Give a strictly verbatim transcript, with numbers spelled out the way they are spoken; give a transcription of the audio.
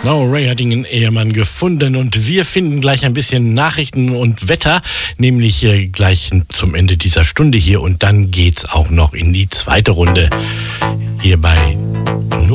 Oh, Ray hat ihren Ehemann gefunden und wir finden gleich ein bisschen Nachrichten und Wetter, nämlich äh, gleich zum Ende dieser Stunde hier und dann geht's auch noch in die zweite Runde hier bei